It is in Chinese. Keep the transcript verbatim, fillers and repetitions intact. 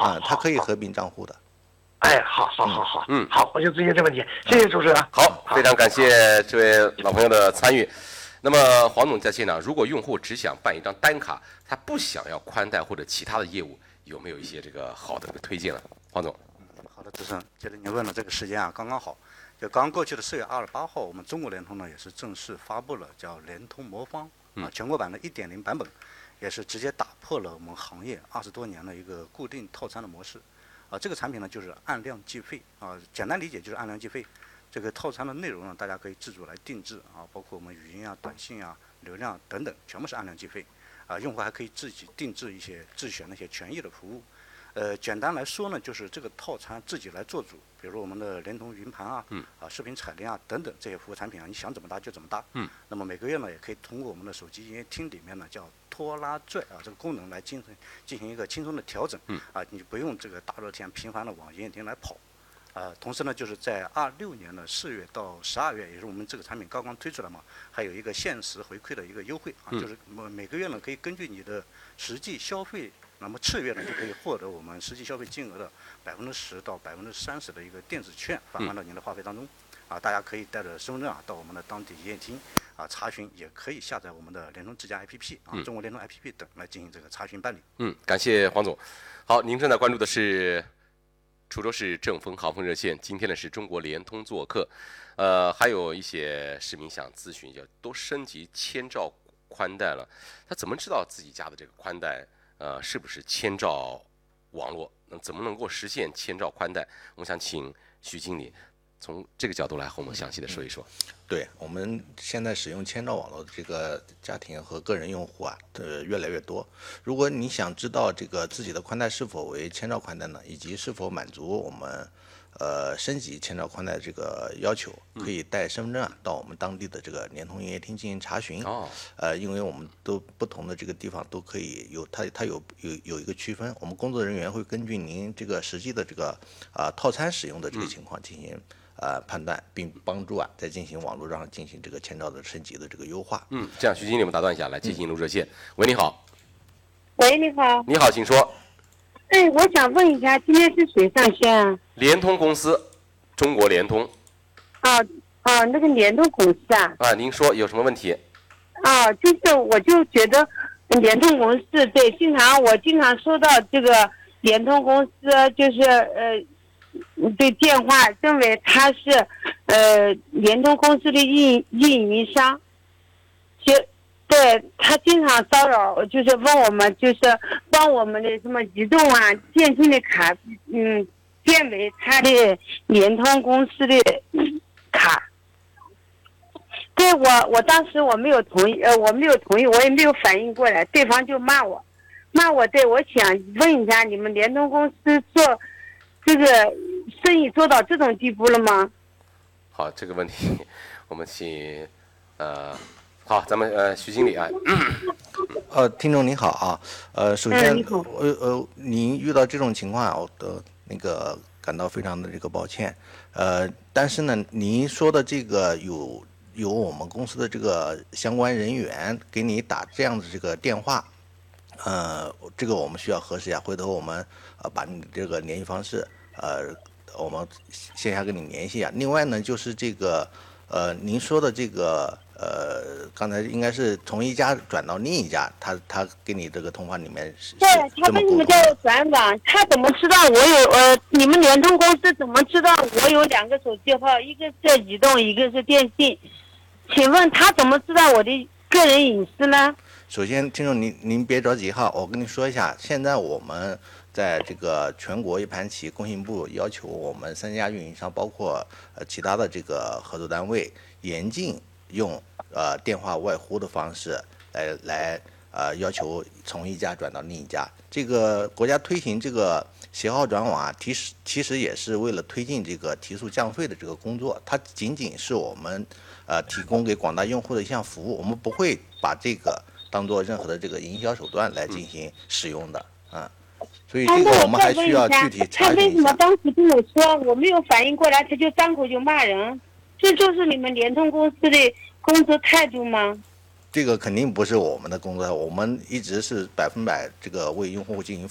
啊，它可以合并账户的。 哎，好，好，好，好， 嗯， 好，我就咨询这个问题，谢谢主持人。 好，非常感谢这位老朋友的参与。那么黄总在现场，如果用户只想办一张单卡，他不想要宽带或者其他的业务，有没有一些这个好的这个推荐呢？黄总。 好的，主持人，接着您问的这个时间啊，刚刚好。就刚过去的四月二十八号，我们中国联通呢也是正式发布了叫联通魔方啊全国版的一点零版本，也是直接打破了我们行业二十多年的一个固定套餐的模式。啊，这个产品呢就是按量计费啊，简单理解就是按量计费。这个套餐的内容呢，大家可以自主来定制啊，包括我们语音啊、短信啊、流量等等，全部是按量计费。啊，用户还可以自己定制一些自选的一些权益的服务。呃，简单来说呢，就是这个套餐自己来做主，比如我们的联通云盘啊， 嗯， 啊视频彩铃啊等等这些服务产品啊，你想怎么搭就怎么搭。 嗯。 那么每个月呢，也可以通过我们的手机营业厅里面呢叫拖拉拽啊这个功能来进行进行一个轻松的调整。 嗯。 啊，你不用这个大热天频繁的往营业厅来跑。啊，同时呢，就是在二六年的四月到十二月，也是我们这个产品刚刚推出来嘛，还有一个限时回馈的一个优惠啊， 嗯、 就是每每个月呢可以根据你的实际消费。那么次月呢，就可以获得我们实际消费金额的百分之十到百分之三十的一个电子券返还到您的话费当中。啊，大家可以带着身份证啊到我们的当地营业厅啊查询，也可以下载我们的联通之家 A P P 啊、中国联通 A P P 等来进行这个查询办理。 嗯，感谢黄总。好，您正在关注的是滁州市正丰航风热线，今天呢是中国联通做客。呃，还有一些市民想咨询一下，都升级千兆宽带了，他怎么知道自己家的这个宽带？呃，是不是千兆网络？那怎么能够实现千兆宽带？我们想请徐经理从这个角度来和我们详细的说一说。 对，我们现在使用千兆网络的这个家庭和个人用户啊，呃，越来越多。如果你想知道这个自己的宽带是否为千兆宽带呢，以及是否满足我们呃升级千兆宽带这个要求，可以带身份证啊到我们当地的这个联通营业厅进行查询。 哦， 呃，因为我们都不同的这个地方都可以有它它有有有一个区分，我们工作人员会根据您这个实际的这个啊、呃、套餐使用的这个情况进行。呃，判断并帮助啊，再进行网络上进行这个千兆的升级的这个优化。 嗯，这样，徐经理，我们打断一下，来接进入热线。喂，你好。 喂，你好。 你好，请说。 哎，我想问一下，今天是谁上线啊？ 联通公司，中国联通。 啊啊，那个联通公司啊。 啊，您说有什么问题？ 啊，就是我就觉得联通公司对，经常我经常收到这个联通公司就是呃。对电话认为他是呃联通公司的运运营商，就对他经常骚扰，就是问我们就是帮我们的什么移动啊、电信的卡，嗯，变为他的联通公司的卡。对我，我当时我没有同意，呃，我没有同意，我也没有反应过来，对方就骂我，骂我。对，我想问一下，你们联通公司做这个生意做到这种地步了吗？ 好，这个问题我们请呃，好，咱们呃徐经理啊。 呃，听众您好啊，呃，首先呃呃，您遇到这种情况啊，我的那个感到非常的这个抱歉。呃，但是呢，您说的这个有有我们公司的这个相关人员给你打这样的这个电话。呃，这个我们需要核实一下，回头我们呃把你这个联系方式呃，我们线下跟你联系一下。另外呢，就是这个呃，您说的这个呃，刚才应该是从一家转到另一家，他他给你这个通话里面是对，他为什么叫转网？他怎么知道我有呃？你们联通公司怎么知道我有两个手机号，一个是移动，一个是电信？请问他怎么知道我的个人隐私呢？ 首先，听众您您别着急哈，我跟您说一下，现在我们在这个全国一盘棋，工信部要求我们三家运营商，包括呃其他的这个合作单位，严禁用呃电话外呼的方式来来呃要求从一家转到另一家。这个国家推行这个携号转网啊，其实其实也是为了推进这个提速降费的这个工作，它仅仅是我们呃提供给广大用户的一项服务，我们不会把这个当做任何的这个营销手段来进行使用的啊，所以这个我们还需要具体查询一下。 他为什么当时跟我说，我没有反应过来，他就张口就骂人？这就是你们联通公司的工作态度吗？ 这个肯定不是我们的工作，我们一直是百分百这个为用户进行